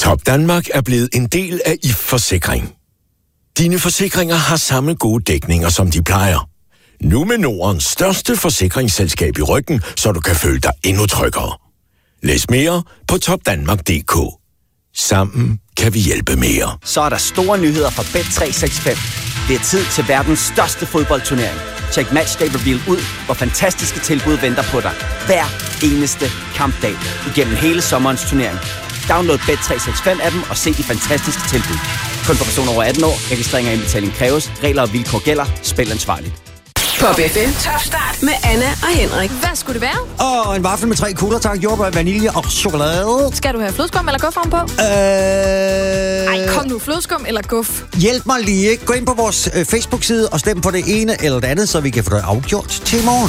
Top Danmark er blevet en del af IF Forsikring. Dine forsikringer har samme gode dækninger, som de plejer. Nu med Nordens største forsikringsselskab i ryggen, så du kan føle dig endnu tryggere. Læs mere på topdanmark.dk. Sammen kan vi hjælpe mere. Så er der store nyheder fra Bet365. Det er tid til verdens største fodboldturnering. Check Matchday Reveal ud, hvor fantastiske tilbud venter på dig. Hver eneste kampdag igennem hele sommerens turnering. Download Bet365-appen og se de fantastiske tilbud. Kun for personer over 18 år. Registrering og indbetaling kræves. Regler og vilkår gælder. Spil ansvarligt. Pop FM. Top start med Anna og Henrik. Hvad skulle det være? En vaffel med 3 kugler, tak. Jordbær, vanilje og chokolade. Skal du have flødeskum eller guf ovenpå? Ej, kom nu. Flødeskum eller guf? Hjælp mig lige. Gå ind på vores Facebook-side og stem på det ene eller det andet, så vi kan få det afgjort til i morgen.